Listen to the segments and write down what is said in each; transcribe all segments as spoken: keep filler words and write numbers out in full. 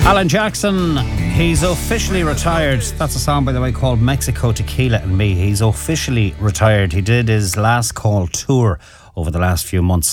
Alan Jackson, he's officially retired. That's a song, by the way, called Mexico, Tequila and Me. He's officially retired. He did his last call tour over the last few months,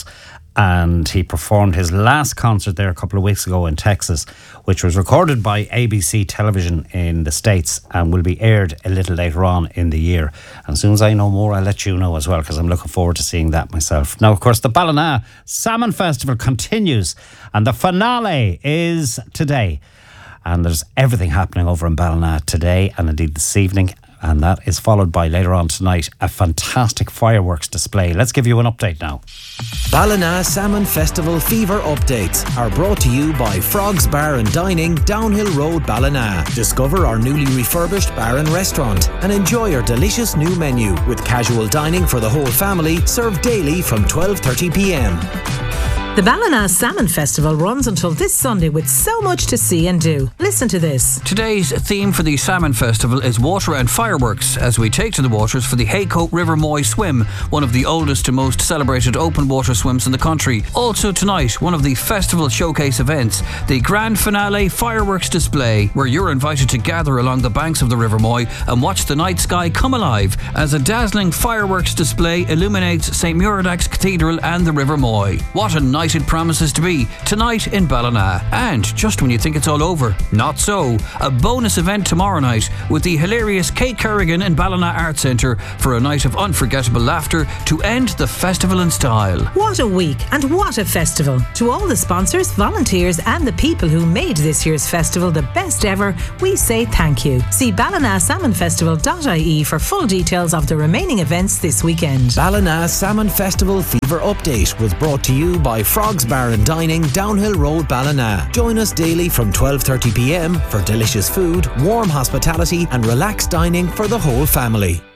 and he performed his last concert there a couple of weeks ago in Texas, which was recorded by A B C Television in the States and will be aired a little later on in the year. And as soon as I know more, I'll let you know as well, because I'm looking forward to seeing that myself. Now, of course, the Ballina Salmon Festival continues, and the finale is today. And there's everything happening over in Ballina today and indeed this evening. And that is followed by, later on tonight, a fantastic fireworks display. Let's give you an update now. Ballina Salmon Festival fever updates are brought to you by Frogs Bar and Dining, Downhill Road, Ballina. Discover our newly refurbished bar and restaurant and enjoy our delicious new menu with casual dining for the whole family, served daily from twelve thirty p m. The Ballina Salmon Festival runs until this Sunday with so much to see and do. Listen to this. Today's theme for the Salmon Festival is water and fireworks, as we take to the waters for the Haycote River Moy Swim, one of the oldest and most celebrated open water swims in the country. Also tonight, one of the festival showcase events, the grand finale fireworks display, where you're invited to gather along the banks of the River Moy and watch the night sky come alive as a dazzling fireworks display illuminates Saint Muradach's Cathedral and the River Moy. What a night it promises to be tonight in Ballina. And just when you think it's all over, not so. A bonus event tomorrow night with the hilarious Kate Kerrigan in Ballina Arts Centre for a night of unforgettable laughter to end the festival in style. What a week and what a festival. To all the sponsors, volunteers and the people who made this year's festival the best ever, we say thank you. See ballina salmon festival dot I E for full details of the remaining events this weekend. Ballina Salmon Festival fever update was brought to you by Frogs Bar and Dining, Downhill Road, Ballina. Join us daily from twelve thirty p m for delicious food, warm hospitality and relaxed dining for the whole family.